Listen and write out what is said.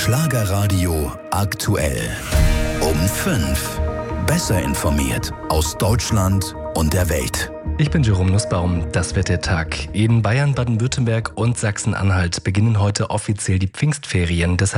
Schlagerradio aktuell. Um 5. Besser informiert aus Deutschland und der Welt. Ich bin Jerome Nussbaum, das wird der Tag. In Bayern, Baden-Württemberg und Sachsen-Anhalt beginnen heute offiziell die Pfingstferien. Deshalb